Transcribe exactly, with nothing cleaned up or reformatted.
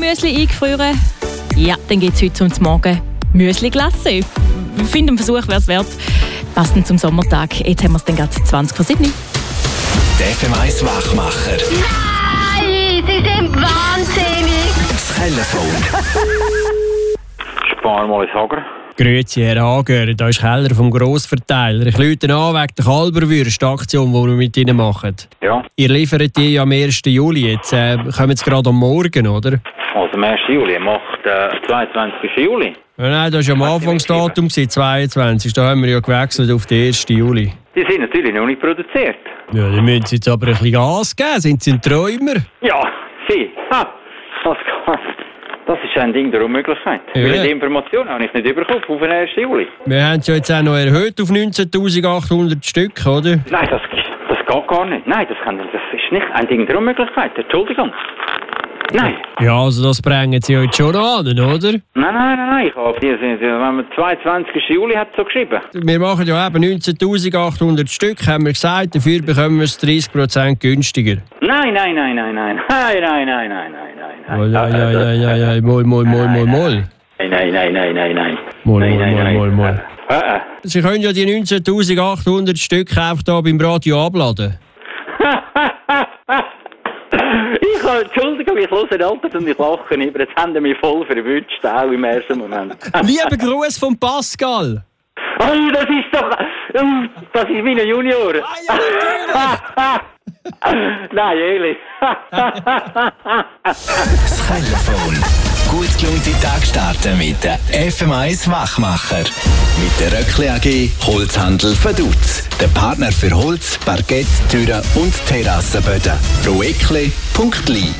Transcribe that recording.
Müsli eingefrieren? Ja, dann gibt es heute zum Morgen Müsli Glacé. Ich finde, ein Versuch wäre es wert. Passend zum Sommertag. Jetzt haben wir es dann gerade zwanzig vor sieben. Der F M eins Wachmacher. Nein, Sie sind wahnsinnig. Das Telefon. Spar mal Hager. Grüezi, Herr Hager, da ist Keller vom Grossverteiler. Ich rufe an wegen der Kalberwürst-Aktion, die wir mit Ihnen machen. Ja. Ihr liefert die am ersten Juli. Jetzt äh, kommen Sie gerade am Morgen, oder? Also am ersten Juli macht äh, zweiundzwanzigsten Juli. Ja, nein, das war am Anfangsdatum, zweiundzwanzigsten Da haben wir ja gewechselt auf den ersten Juli. Die sind natürlich noch nicht produziert. Ja, dann müssen Sie jetzt aber ein bisschen Gas geben. Sind Sie ein Träumer? Ja, Sie. Ha, das, das ist ein Ding der Unmöglichkeit. Ja. Weil die Information habe ich nicht bekommen auf den ersten Juli. Wir haben es ja jetzt auch noch erhöht auf neunzehntausendachthundert Stück, oder? Nein, das, das geht gar nicht. Nein, das, kann, das ist nicht ein Ding der Unmöglichkeit. Entschuldigung. Nein. Ja, also das bringen Sie heute schon an, oder? Nein, nein, nein, nein. Ich habe die, wenn man zweiundzwanzigsten Juli hat so geschrieben. Wir machen ja eben neunzehntausendachthundert Stück, haben wir gesagt. Dafür bekommen wir es dreißig Prozent günstiger. Nein, nein, nein, nein, nein. Nein, nein, nein, nein, nein, nein. Oh, ja, ja, ja, ja, ja, mol, mol, mol, mol, mol. Nein, nein, nein, nein, nein, nein. Mol, Nein, mol, nein, mol, nein. mol, mol. Äh, äh. Sie können ja die neunzehntausendachthundert Stück einfach hier beim Radio abladen. Ich habe, Entschuldigung, ich höre Alters und ich lache über. Jetzt haben sie mich voll verwünscht, auch im ersten Moment. Lieber Gruß von Pascal. Oh, das ist doch... Das ist meine Junior. Nein, ehrlich. Das Telefon. Gut gelaunte Tag starten mit der F M eins Wachmacher. Mit der Röckli A G Holzhandel Vaduz. Der Partner für Holz, Parkett, Türen und Terrassenböden. roeckli punkt li